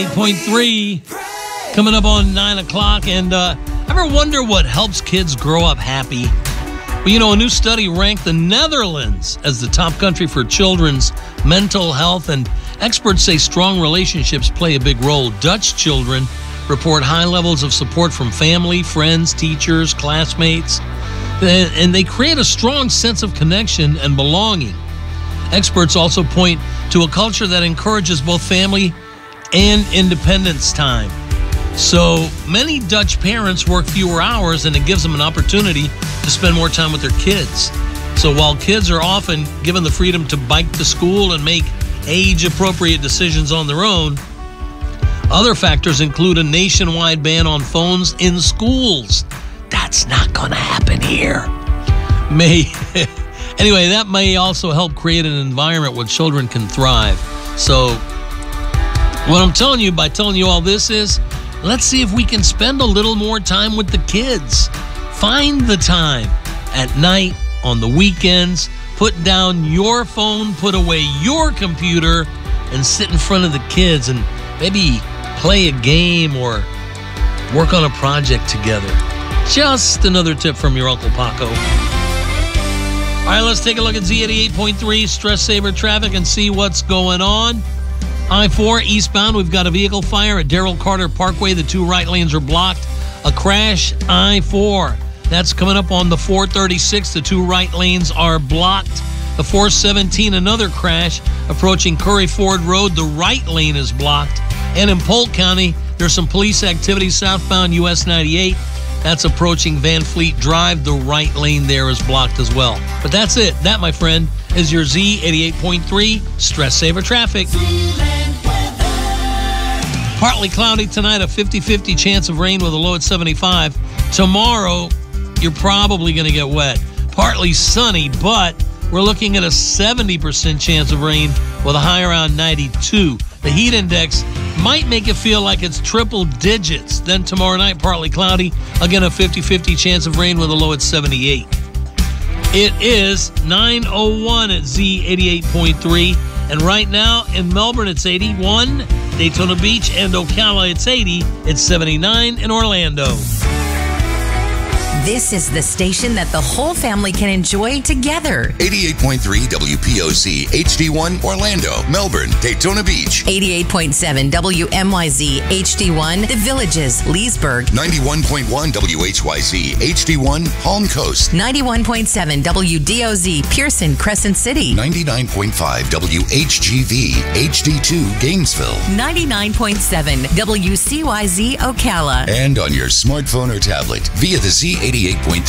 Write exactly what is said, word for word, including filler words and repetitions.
eight point three coming up on nine o'clock. And uh, ever wonder what helps kids grow up happy? Well, you know, a new study ranked the Netherlands as the top country for children's mental health, and experts say strong relationships play a big role. Dutch children report high levels of support from family, friends, teachers, classmates, and they create a strong sense of connection and belonging. Experts also point to a culture that encourages both family and independence time. So many Dutch parents work fewer hours, and it gives them an opportunity to spend more time with their kids. So while kids are often given the freedom to bike to school and make age-appropriate decisions on their own, other factors include a nationwide ban on phones in schools. That's not going to happen here. May Anyway, that may also help create an environment where children can thrive. So what I'm telling you by telling you all this is, let's see if we can spend a little more time with the kids. Find the time at night, on the weekends. Put down your phone, put away your computer, and sit in front of the kids and maybe play a game or work on a project together. Just another tip from your Uncle Paco. All right, let's take a look at Z eighty-eight point three Stress Saver traffic and see what's going on. I four eastbound, we've got a vehicle fire at Darrell Carter Parkway. The two right lanes are blocked. A crash, I four. That's coming up on the four thirty-six. The two right lanes are blocked. The four seventeen, another crash approaching Curry Ford Road. The right lane is blocked. And in Polk County, there's some police activity southbound U S ninety-eight. That's approaching Van Fleet Drive. The right lane there is blocked as well. But that's it. That, my friend, is your Z eighty-eight point three Stress Saver traffic. Partly cloudy tonight, a fifty-fifty chance of rain with a low at seventy-five. Tomorrow, you're probably going to get wet. Partly sunny, but we're looking at a seventy percent chance of rain with a high around ninety-two. The heat index might make it feel like it's triple digits. Then tomorrow night, partly cloudy. Again, a fifty-fifty chance of rain with a low at seventy-eight. It is nine oh one at Z eighty-eight point three. And right now in Melbourne, it's eighty-one. Daytona Beach and Ocala, it's eighty. It's seventy-nine in Orlando. This is the station that the whole family can enjoy together. eighty-eight point three W P O C H D one Orlando, Melbourne, Daytona Beach. eighty-eight point seven W M Y Z H D one The Villages, Leesburg. ninety-one point one W H Y Z H D one Palm Coast. ninety-one point seven W D O Z Pearson, Crescent City. ninety-nine point five W H G V H D two Gainesville. ninety-nine point seven W C Y Z Ocala. And on your smartphone or tablet via the Z eighty-eight point three